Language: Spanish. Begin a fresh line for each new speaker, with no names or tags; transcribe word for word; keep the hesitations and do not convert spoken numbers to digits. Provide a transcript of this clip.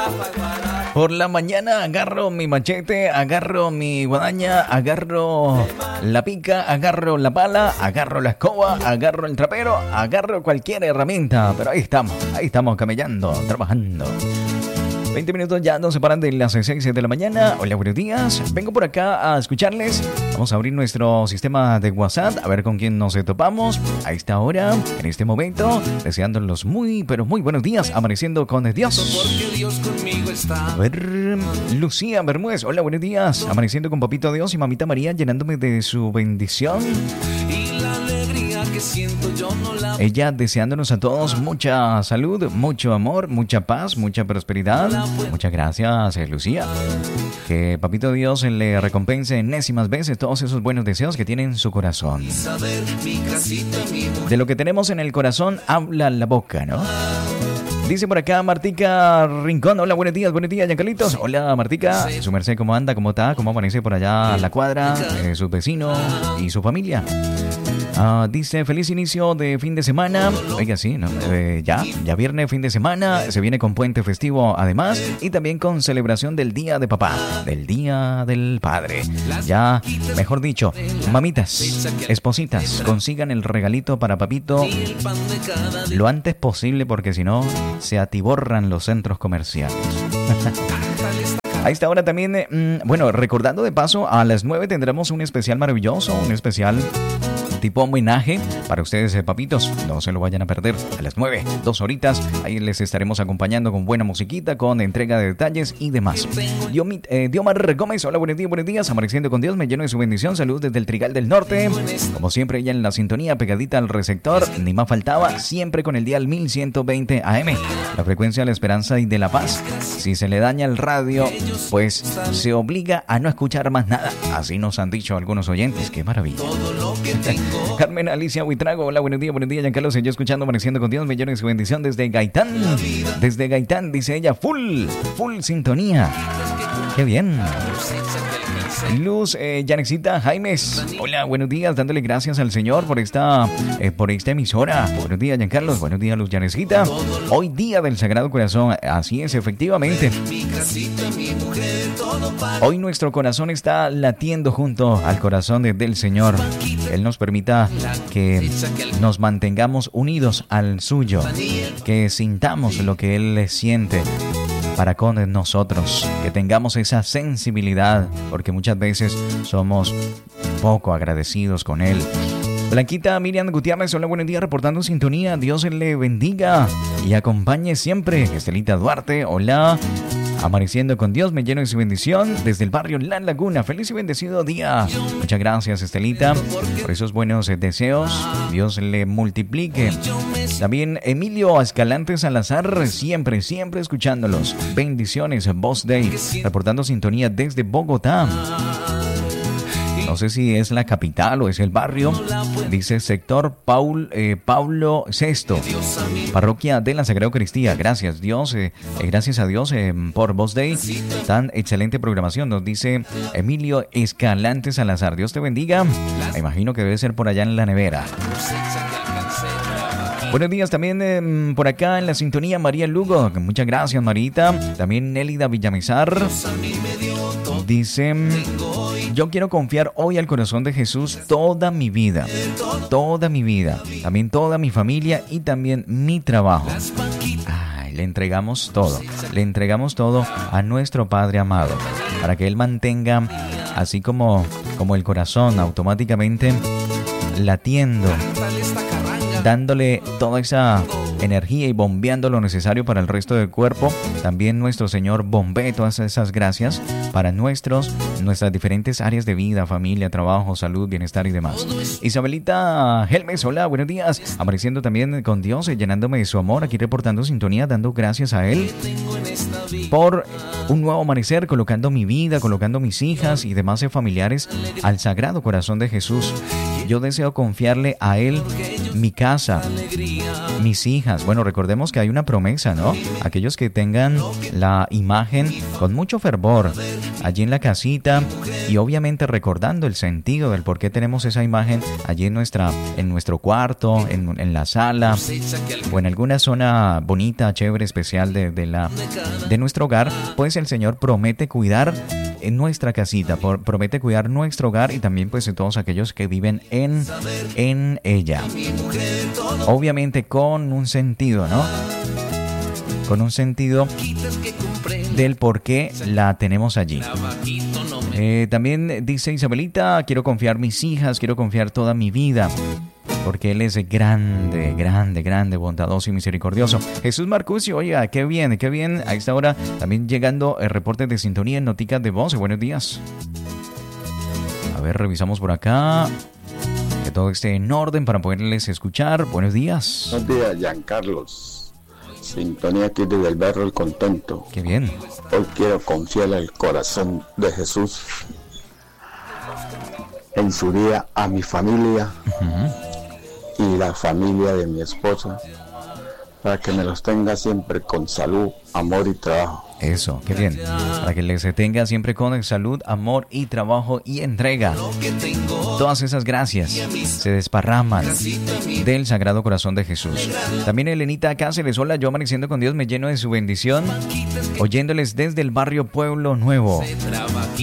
Por la mañana agarro mi machete, agarro mi guadaña, agarro la pica, agarro la pala, agarro la escoba, agarro el trapero, agarro cualquier herramienta. Pero ahí estamos, ahí estamos camellando, trabajando. veinte minutos ya nos separan de las seis de la mañana. Hola, buenos días. Vengo por acá a escucharles. Vamos a abrir nuestro sistema de WhatsApp, a ver con quién nos topamos a esta hora, en este momento, deseándolos muy, pero muy buenos días, amaneciendo con Dios. A ver, Lucía Bermúdez. Hola, buenos días. Amaneciendo con Papito Dios y Mamita María, llenándome de su bendición. Ella deseándonos a todos mucha salud, mucho amor, mucha paz, mucha prosperidad. Muchas gracias, Lucía. Que Papito Dios le recompense enésimas veces todos esos buenos deseos que tiene en su corazón. De lo que tenemos en el corazón habla la boca, ¿no? Dice por acá Martica Rincón. Hola, buenos días, buenos días, Giancarlitos. Hola, Martica. Su merced, ¿cómo anda? ¿Cómo está? ¿Cómo amanece por allá la cuadra? Eh, sus vecinos y su familia. Uh, dice, feliz inicio de fin de semana. Oiga, sí, ¿no? eh, ya, ya viernes, fin de semana. Se viene con puente festivo además. Y también con celebración del Día de Papá, del Día del Padre. Ya, mejor dicho, mamitas, espositas, consigan el regalito para papito lo antes posible, porque si no, se atiborran los centros comerciales. A esta hora también, eh, bueno, recordando de paso, a las nueve tendremos un especial maravilloso, un especial tipo homenaje para ustedes, eh, papitos. No se lo vayan a perder. A las nueve, dos horitas, ahí les estaremos acompañando con buena musiquita, con entrega de detalles y demás. Diomit, eh, Diomar Gómez, hola, buenos días, buenos días. Amaneciendo con Dios, me lleno de su bendición. Salud desde el Trigal del Norte. Como siempre, ella en la sintonía, pegadita al receptor. Ni más faltaba, siempre con el dial mil ciento veinte A M. La frecuencia de la esperanza y de la paz. Si se le daña el radio, pues se obliga a no escuchar más nada. Así nos han dicho algunos oyentes. ¡Qué maravilla! Carmen Alicia Huitrago, hola, buenos días, buenos días, Giancarlo, yo escuchando, amaneciendo con Dios, me lleno de su bendición desde Gaitán, desde Gaitán, dice ella, full, full sintonía, qué bien. Luz, eh, Yanexita Jaimes, hola, buenos días, dándole gracias al Señor por esta, eh, por esta emisora. Buenos días, Giancarlo, buenos días, Luz Yanexita. Hoy día del Sagrado Corazón, así es, efectivamente. Hoy nuestro corazón está latiendo junto al corazón de, del Señor. Él nos permita que nos mantengamos unidos al suyo, que sintamos lo que Él siente para con nosotros, que tengamos esa sensibilidad, porque muchas veces somos poco agradecidos con Él. Blanquita Miriam Gutiérrez, hola, buenos días, reportando sintonía. Dios le bendiga y acompañe siempre. Estelita Duarte, hola. Amaneciendo con Dios, me lleno de su bendición desde el barrio La Laguna. Feliz y bendecido día. Muchas gracias, Estelita, por esos buenos deseos. Dios le multiplique. También Emilio Escalante Salazar, siempre, siempre escuchándolos. Bendiciones, Boss Day, reportando sintonía desde Bogotá. No sé si es la capital o es el barrio. Dice sector Paul, eh, Pablo sexto, parroquia de la Sagrada Eucaristía. Gracias Dios, eh, eh, gracias a Dios eh, por Boss Day. Tan excelente programación, nos dice Emilio Escalante Salazar. Dios te bendiga. Me imagino que debe ser por allá en la nevera. Buenos días también eh, por acá en la sintonía María Lugo. Muchas gracias, Marita. También Nélida Villamizar. Dice, yo quiero confiar hoy al corazón de Jesús toda mi vida, toda mi vida, también toda mi familia y también mi trabajo. Ay, le entregamos todo, le entregamos todo a nuestro Padre amado, para que Él mantenga, así como, como el corazón automáticamente latiendo, dándole toda esa energía y bombeando lo necesario para el resto del cuerpo. También nuestro Señor bombee todas esas gracias para nuestros, nuestras diferentes áreas de vida, familia, trabajo, salud, bienestar y demás. Isabelita Helmes, hola, buenos días. Amaneciendo también con Dios, llenándome de su amor, aquí reportando sintonía, dando gracias a Él por un nuevo amanecer, colocando mi vida, colocando mis hijas y demás familiares al Sagrado Corazón de Jesús. Yo deseo confiarle a Él mi casa, mis hijas. Bueno, recordemos que hay una promesa, ¿no? Aquellos que tengan la imagen con mucho fervor allí en la casita y obviamente recordando el sentido del por qué tenemos esa imagen allí en, nuestra, en nuestro cuarto, en, en la sala o en alguna zona bonita, chévere, especial de, de, la, de nuestro hogar, pues el Señor promete cuidar en nuestra casita, por, promete cuidar nuestro hogar y también pues de todos aquellos que viven en, en ella. Obviamente con un sentido, ¿no? Con un sentido del por qué la tenemos allí. Eh, también dice Isabelita, quiero confiar mis hijas, quiero confiar toda mi vida, porque Él es grande, grande, grande, bondadoso y misericordioso. Jesús Marcucio, oiga, qué bien, qué bien. A esta hora también llegando el reporte de sintonía en Noticas de Voz. Buenos días. A ver, revisamos por acá. Que todo esté en orden para poderles escuchar. Buenos días.
Buenos días, Giancarlos. Sintonía aquí desde el barrio El Contento.
Qué bien.
Hoy quiero confiar al corazón de Jesús en su día a mi familia uh-huh. y la familia de mi esposa, para que me los tenga siempre con salud, amor y trabajo.
Eso, qué bien. Para que les tenga siempre con salud, amor y trabajo y entrega. Todas esas gracias se desparraman del Sagrado Corazón de Jesús. También Elenita Cáceres, hola, yo amaneciendo con Dios me lleno de su bendición, oyéndoles desde el barrio Pueblo Nuevo.